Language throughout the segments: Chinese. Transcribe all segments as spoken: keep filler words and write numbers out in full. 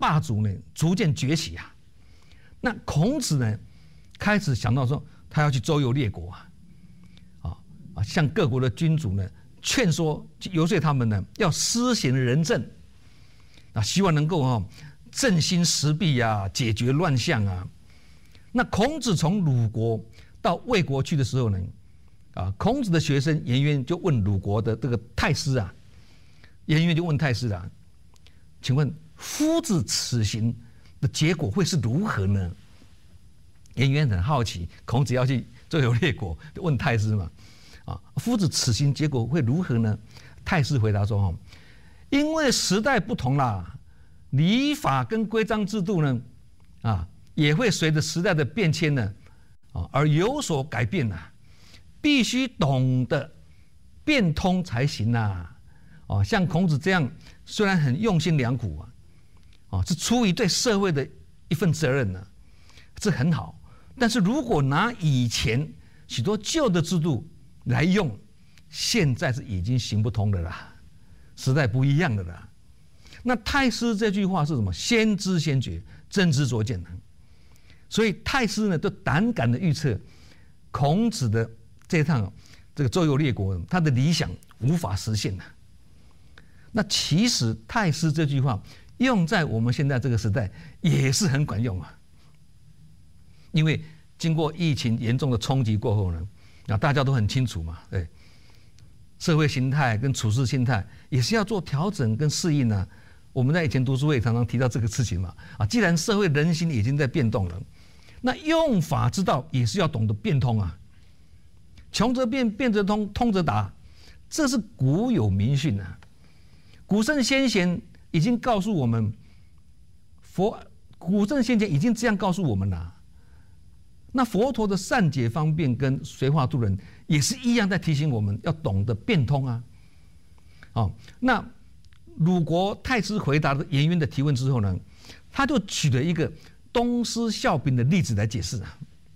霸主呢逐渐崛起啊。那孔子呢开始想到说，他要去周游列国啊，啊啊，向各国的君主呢劝说、游说他们呢要施行仁政，啊，希望能够哈振兴时弊啊，解决乱象啊。那孔子从鲁国到魏国去的时候呢，啊，孔子的学生颜渊就问鲁国的这个太师啊，颜渊就问太师啊，请问夫子此行的结果会是如何呢？颜渊很好奇，孔子要去周游列国，就问太师嘛，啊，夫子此行结果会如何呢？太师回答说：哦，因为时代不同啦，礼法跟规章制度呢，啊，也会随着时代的变迁呢，啊，而有所改变呐，必须懂得变通才行呐。哦，像孔子这样，虽然很用心良苦啊，哦，是出于对社会的一份责任呢，这很好。但是如果拿以前许多旧的制度来用，现在是已经行不通的啦，时代不一样的啦。那太师这句话是什么？先知先觉，真知灼见。所以太师呢，就胆敢的预测孔子的这趟这个周游列国，他的理想无法实现呐。那其实太师这句话用在我们现在这个时代也是很管用啊。因为经过疫情严重的冲击过后呢，啊，大家都很清楚嘛，对，社会形态跟处事心态也是要做调整跟适应啊。我们在以前读书会常常提到这个事情嘛，啊，既然社会人心已经在变动了，那用法之道也是要懂得变通啊。穷则变，变则通，通则达，这是古有明训啊。古圣先贤已经告诉我们，佛古圣先贤已经这样告诉我们了。那佛陀的善解方便跟随化度人也是一样，在提醒我们要懂得变通啊。哦，那鲁国太师回答了颜渊的提问之后呢，他就举了一个东施效颦的例子来解释啊。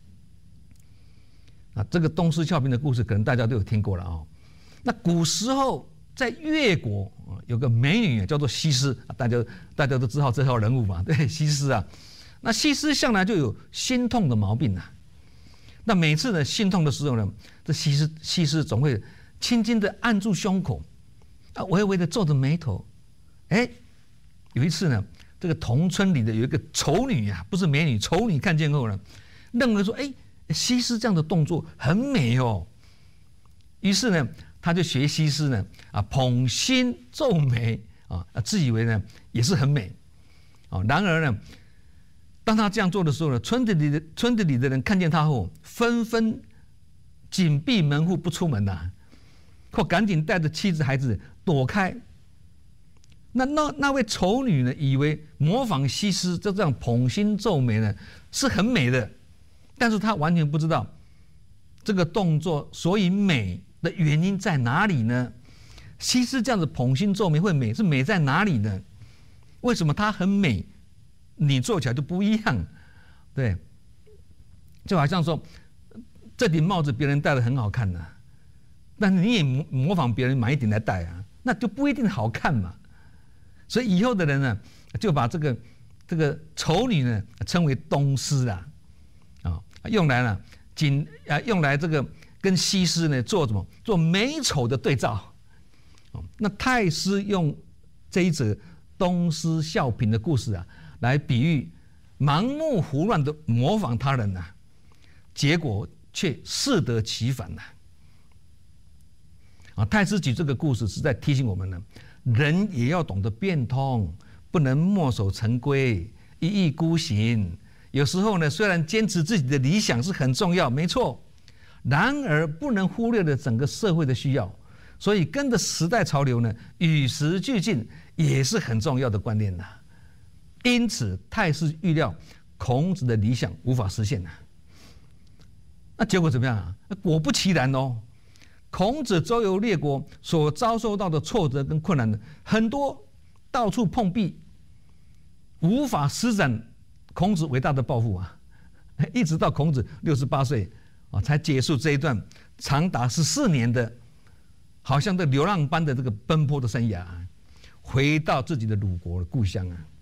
啊，这个东施效颦的故事可能大家都有听过了哦。那古时候在越国有个美女叫做西施，大家大家都知道这号人物嘛，对，西施啊。那西施向来就有心痛的毛病啊。那每次呢心痛的时候呢，这西施西施总会轻轻的按住胸口，啊，微微的皱着眉头。哎，有一次呢，这个同村里的有一个丑女啊，不是美女，丑女看见后呢，认为说，哎，西施这样的动作很美哦。于是呢，他就学西施呢，啊，捧心皱眉啊，自以为呢也是很美。哦，然而呢，当他这样做的时候呢，村子里的村子里的人看见他后，纷纷紧闭门户不出门呐、啊，或赶紧带着妻子孩子躲开。那那那位丑女呢，以为模仿西施就这样捧心皱眉呢是很美的，但是她完全不知道这个动作所以美的原因在哪里呢？西施这样子捧心皱眉会美，是美在哪里呢？为什么她很美？你做起来就不一样，对，就好像说这顶帽子别人戴的很好看呐、啊，但是你也模仿别人买一顶来戴啊，那就不一定好看嘛。所以以后的人呢，就把这个这个丑女呢称为东施啊，啊，用来呢仅啊用来这个跟西施呢做什么做美丑的对照。那太师用这一则东施效颦的故事啊，来比喻盲目胡乱的模仿他人呐、啊，结果却适得其反呐、啊。啊，太师举这个故事是在提醒我们呢，人也要懂得变通，不能墨守成规、一意孤行。有时候呢，虽然坚持自己的理想是很重要，没错，然而不能忽略了整个社会的需要。所以跟着时代潮流呢，与时俱进也是很重要的观念呐。因此，太师预料孔子的理想无法实现呐。那结果怎么样啊？果不其然哦，孔子周游列国所遭受到的挫折跟困难呢，很多到处碰壁，无法施展孔子伟大的抱负啊。一直到孔子六十八岁啊，才结束这一段长达十四年的。好像这流浪般的这个奔波的生涯，回到自己的鲁国的故乡啊。